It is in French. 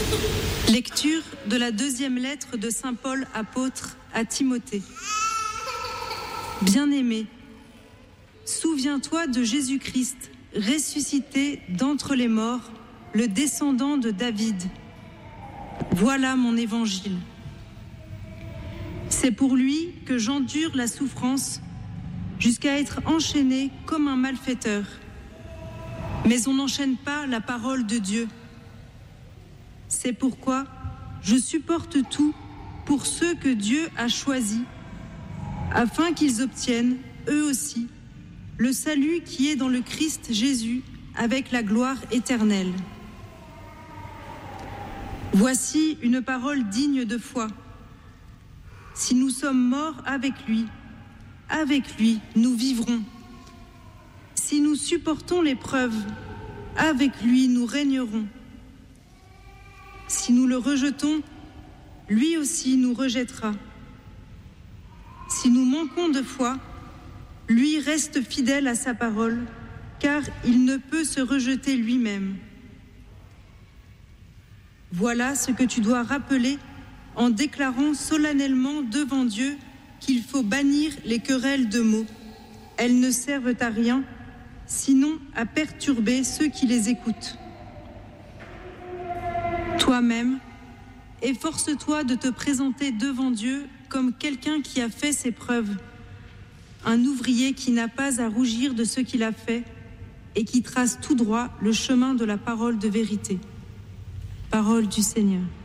Lecture de la deuxième lettre de saint Paul apôtre à Timothée. Bien-aimé, souviens-toi de Jésus-Christ, ressuscité d'entre les morts, le descendant de David. Voilà mon évangile. C'est pour lui que j'endure la souffrance jusqu'à être enchaîné comme un malfaiteur. Mais on n'enchaîne pas la parole de Dieu. C'est pourquoi je supporte tout pour ceux que Dieu a choisis, afin qu'ils obtiennent, eux aussi, le salut qui est dans le Christ Jésus avec la gloire éternelle. Voici une parole digne de foi. Si nous sommes morts avec lui nous vivrons. Si nous supportons l'épreuve, avec lui nous régnerons. Si nous le rejetons, lui aussi nous rejettera. Si nous manquons de foi, lui reste fidèle à sa parole, car il ne peut se rejeter lui-même. Voilà ce que tu dois rappeler en déclarant solennellement devant Dieu qu'il faut bannir les querelles de mots. Elles ne servent à rien, sinon à perturber ceux qui les écoutent. Toi-même, efforce-toi de te présenter devant Dieu comme quelqu'un qui a fait ses preuves, un ouvrier qui n'a pas à rougir de ce qu'il a fait et qui trace tout droit le chemin de la parole de vérité. Parole du Seigneur.